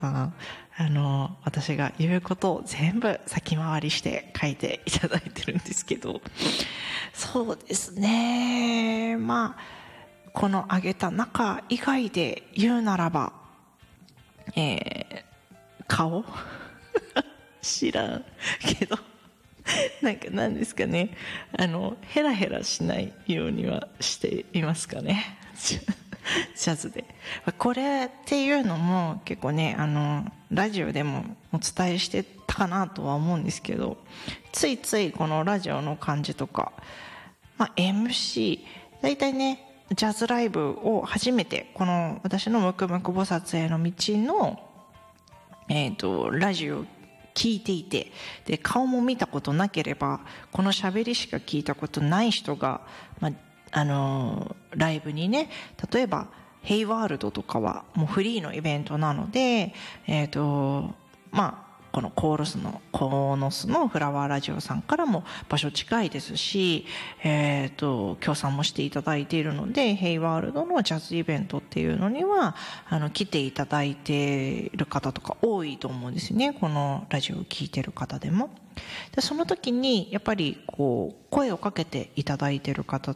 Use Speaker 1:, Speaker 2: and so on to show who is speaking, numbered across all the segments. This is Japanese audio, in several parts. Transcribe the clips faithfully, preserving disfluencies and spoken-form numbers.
Speaker 1: ああの私が言うことを全部先回りして書いていただいてるんですけど、そうですね、まあこの挙げた中以外で言うならば、えー、顔知らんけどなんか何ですかね、あのヘラヘラしないようにはしていますかねジャズで。これっていうのも結構ね、あのラジオでもお伝えしてたかなとは思うんですけど、ついついこのラジオの感じとか、まあ、エムシー 大体ね、ジャズライブを初めてこの私のムクムク菩薩への道の、えーと、ラジオ聞いていて、で顔も見たことなければこの喋りしか聞いたことない人が、まああのー、ライブにね、例えばヘイワールドとかはもうフリーのイベントなので、えっとまあこのコーロスのコーノスのフラワーラジオさんからも場所近いですし、えっと協賛もしていただいているので、ヘイワールドのジャズイベントっていうのにはあの来ていただいている方とか多いと思うんですね、このラジオを聞いてる方でも。でその時にやっぱりこう声をかけていただいている方って、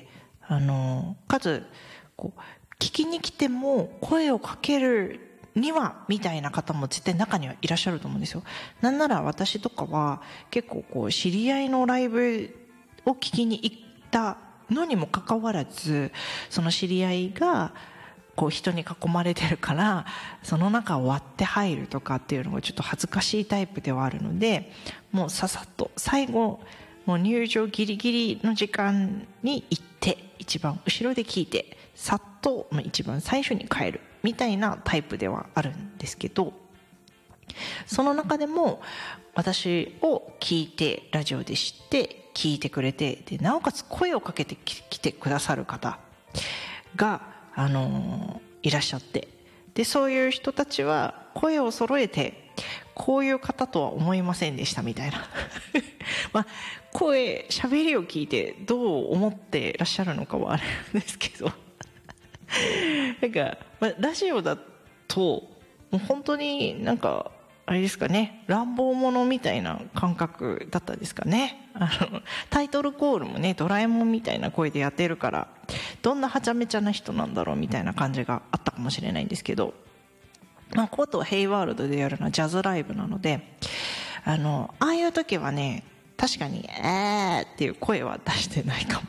Speaker 1: あの数こう聞きに来ても声をかけるにはみたいな方も絶対中にはいらっしゃると思うんですよ。なんなら私とかは結構こう知り合いのライブを聞きに行ったのにもかかわらず、その知り合いがこう人に囲まれてるからその中を割って入るとかっていうのがちょっと恥ずかしいタイプではあるので、もうささっと最後もう入場ギリギリの時間に行って一番後ろで聞いてさっと一番最初に帰るみたいなタイプではあるんですけど、その中でも私を聞いてラジオで知って聞いてくれて、でなおかつ声をかけてきてくださる方が、あのー、いらっしゃって、でそういう人たちは声を揃えてこういう方とは思いませんでしたみたいなまあ声喋りを聞いてどう思ってらっしゃるのかはあるんですけどなんか、まあ、ラジオだともう本当になんかあれですかね、乱暴者みたいな感覚だったですかね。あのタイトルコールもねドラえもんみたいな声でやってるから、どんなはちゃめちゃな人なんだろうみたいな感じがあったかもしれないんですけど、まあ、ことをヘイワールドでやるのはジャズライブなので、あのああいう時はね確かに「えー」っていう声は出してないかも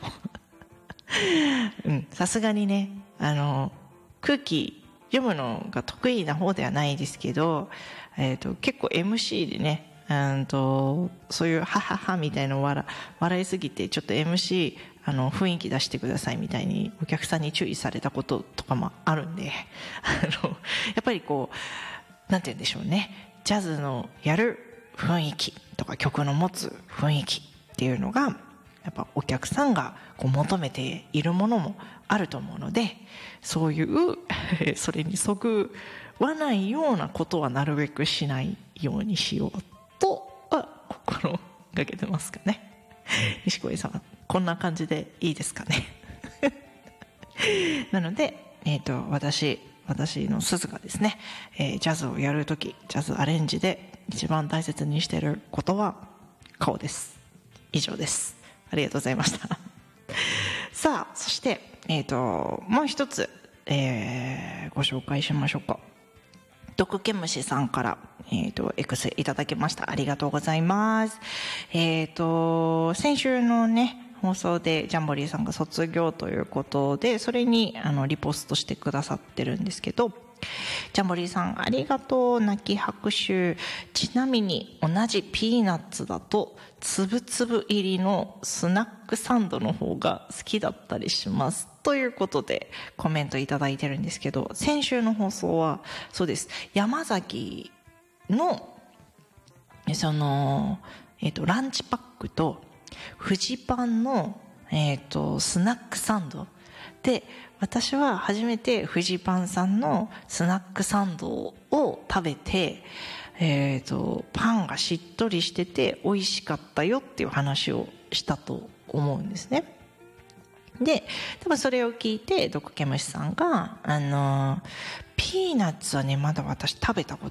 Speaker 1: うんさすがにね、あの空気読むのが得意な方ではないですけど、えー、と結構 エムシー でね、うんとそういうハハハみたいなのを笑笑いすぎてちょっと エムシー あの雰囲気出してくださいみたいにお客さんに注意されたこととかもあるんであのやっぱりこうなんて言うんでしょうね、ジャズのやる雰囲気とか曲の持つ雰囲気っていうのがやっぱお客さんがこう求めているものもあると思うので、そういうそれにそぐわないようなことはなるべくしないようにしようとは心がけてますかね。錦鯉さんこんな感じでいいですかねなので、えーと、私私の鈴がですね、えー、ジャズをやるときジャズアレンジで一番大切にしていることは顔です。以上です。ありがとうございましたさあそして、えーと、もう一つ、えー、ご紹介しましょうか。毒ケムシさんから、えーと、X いただきました。ありがとうございます。えーと、先週のね、放送でジャンボリーさんが卒業ということで、それにあのリポストしてくださってるんですけど、ジャンボリーさんありがとう、泣き拍手。ちなみに同じピーナッツだとつぶつぶ入りのスナックサンドの方が好きだったりしますということでコメントいただいてるんですけど、先週の放送はそうです、山崎のその、えーと、ランチパックとフジパンの、えーと、スナックサンドで、私は初めてフジパンさんのスナックサンドを食べて、えーと、パンがしっとりしてて美味しかったよっていう話をしたと思うんですね。で多分それを聞いて毒ケムシさんがあのピーナッツはねまだ私食べたこ